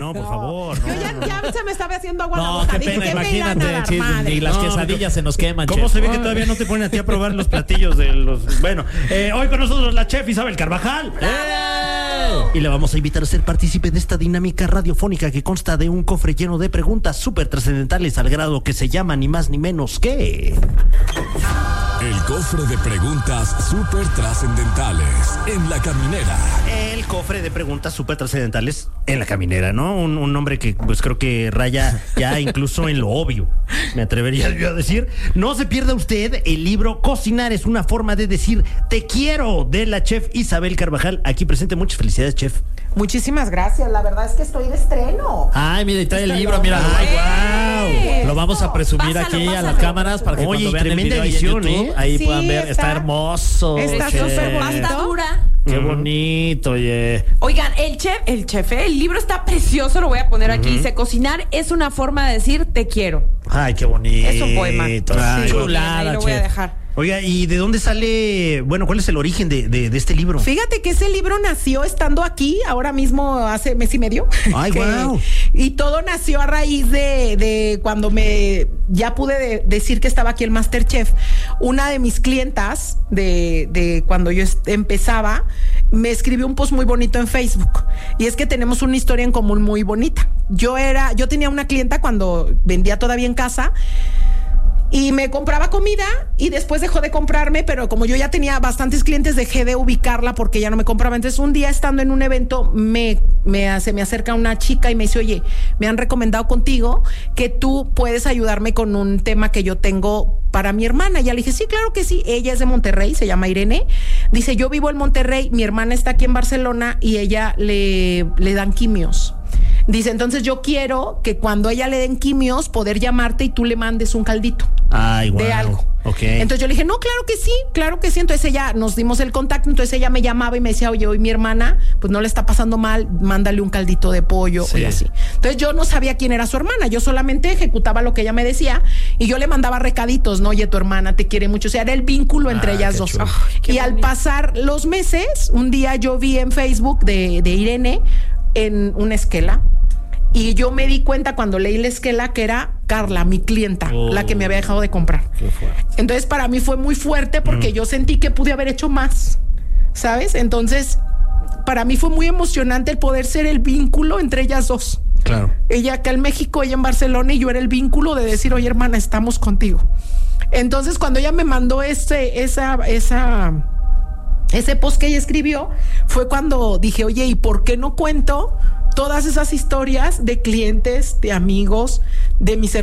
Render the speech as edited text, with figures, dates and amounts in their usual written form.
No, por favor. Yo ya se me estaba haciendo agua la No, boca. qué Dije, pena, ¿qué me irán a imagínate. dar, Sí, madre? y las quesadillas se nos queman, ¿Cómo chef? se ve que todavía no te ponen a ti a probar los platillos de los... Bueno, hoy con nosotros la chef Isabel Carvajal. Y le vamos a invitar a ser partícipe de esta dinámica radiofónica que consta de un cofre lleno de preguntas súper trascendentales al grado que se llama ni más ni menos que... El cofre de preguntas súper trascendentales en La Caminera. El cofre de preguntas súper trascendentales en La Caminera, ¿no? Un nombre que pues creo que raya ya incluso en lo obvio, me atrevería yo a decir. No se pierda usted el libro Cocinar es una forma de decir te quiero, de la chef Isabel Carvajal, aquí presente. Muchas felicidades, chef. Muchísimas gracias. La verdad es que estoy de estreno. Ay, mira, y trae el Está libro, loco. mira. Ay, Lo vamos a presumir aquí a las cámaras para que Oye, cuando vean el tremenda video ahí en edición, YouTube, ¿eh? ahí Sí, puedan ver. Está hermoso. Está chef. súper Pasta dura. Qué bonito, oye. Oigan, el libro está precioso, lo voy a poner aquí. Dice, cocinar es una forma de decir te quiero. Ay, qué bonito. Es un poema. Ay, Sí. chulada, Ahí lo voy a chef. dejar. Oiga, ¿y de dónde sale, bueno, cuál es el origen de este libro? Fíjate que ese libro nació estando aquí, ahora mismo hace mes y medio. Ay, Que- guau. Y todo nació a raíz de cuando ya pude decir que estaba aquí el MasterChef. Una de mis clientas de cuando yo empezaba me escribió un post muy bonito en Facebook. Y es que tenemos una historia en común muy bonita. Yo tenía una clienta cuando vendía todavía en casa. Y me compraba comida y después dejó de comprarme, pero como yo ya tenía bastantes clientes, dejé de ubicarla porque ya no me compraba. Entonces un día estando en un evento se me acerca una chica y me dice, oye, me han recomendado contigo que tú puedes ayudarme con un tema que yo tengo para mi hermana. Y ya le dije, sí, claro que sí. Ella es de Monterrey, se llama Irene. Dice, yo vivo en Monterrey, mi hermana está aquí en Barcelona y ella le dan quimios. Dice, entonces yo quiero que cuando ella le den quimios, poder llamarte y tú le mandes un caldito. Ay, guau. De algo. Ok. Entonces yo le dije, no, claro que sí, claro que sí. Entonces ella, nos dimos el contacto, entonces ella me llamaba y me decía, oye, hoy mi hermana, pues no le está pasando mal, mándale un caldito de pollo Sí. y así. Entonces yo no sabía quién era su hermana, yo solamente ejecutaba lo que ella me decía y yo le mandaba recaditos, ¿no? Oye, tu hermana te quiere mucho. O sea, era el vínculo entre ellas qué dos. chulo. Y al pasar los meses, un día yo vi en Facebook de Irene en una esquela. Y yo me di cuenta cuando leí la esquela que era Carla, mi clienta, la que me había dejado de comprar. Qué fuerte. Entonces para mí fue muy fuerte porque yo sentí que pude haber hecho más, ¿sabes? Entonces para mí fue muy emocionante el poder ser el vínculo entre ellas dos. Claro. Ella acá en México, ella en Barcelona y yo era el vínculo de decir, oye hermana, estamos contigo. Entonces cuando ella me mandó ese post que ella escribió, fue cuando dije, oye, ¿y por qué no cuento todas esas historias de clientes, de amigos, de mis